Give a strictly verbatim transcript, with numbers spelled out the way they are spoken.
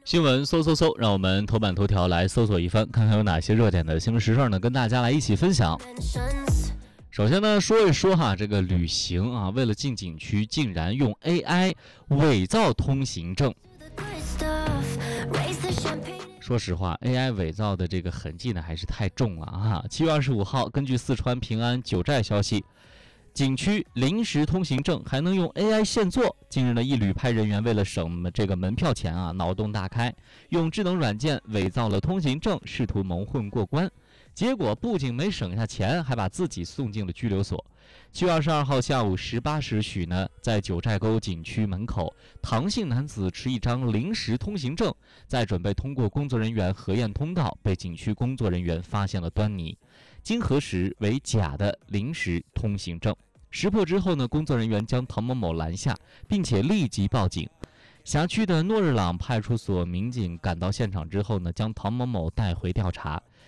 新闻搜搜搜，让我们头版头条来搜索一番，看看有哪些热点的新闻时事呢，跟大家来一起分享。首先呢，说一说哈，这个旅行啊，为了进景区，竟然用 A I 伪造通行证。说实话 ，A I 伪造的这个痕迹呢，还是太重了啊。七月二十五号，根据四川平安九寨消息，景区临时通行证还能用 A I 现做。近日呢，一旅派人员为了省这个门票钱啊，脑洞大开，用智能软件伪造了通行证，试图蒙混过关。结果不仅没省下钱，还把自己送进了拘留所。七月二十二号下午十八时许呢，在九寨沟景区门口，唐姓男子持一张临时通行证，在准备通过工作人员核验通道，被景区工作人员发现了端倪，经核实为假的临时通行证。识破之后呢，工作人员将唐某某拦下，并且立即报警。辖区的诺日朗派出所民警赶到现场之后呢，将唐某某带回调查。